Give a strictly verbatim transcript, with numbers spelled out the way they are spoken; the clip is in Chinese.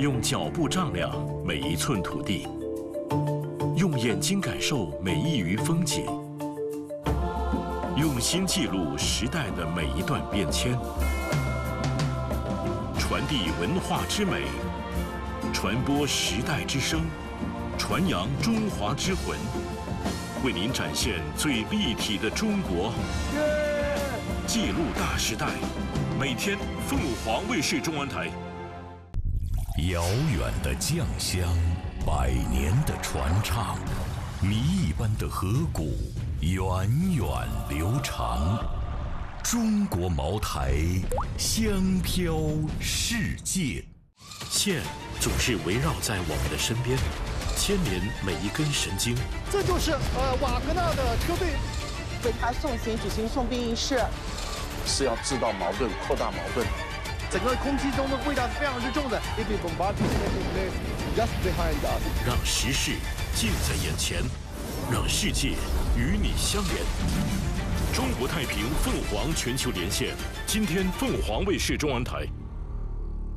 用脚步丈量每一寸土地，用眼睛感受每一隅风景，用心记录时代的每一段变迁，传递文化之美，传播时代之声，传扬中华之魂，为您展现最立体的中国。记录大时代，每天凤凰卫视中文台。 遥远的酱香，百年的传唱，谜一般的河谷，源远流长。中国茅台，香飘世界。 线总是围绕在我们的身边，牵连每一根神经。 这就是呃瓦格纳的车队为他送行举行送殡仪式， 是要制造矛盾，扩大矛盾。 整个空气中的味道是非常之重的。 让时事近在眼前，让世界与你相连。中国太平凤凰全球连线，今天凤凰卫视中文台。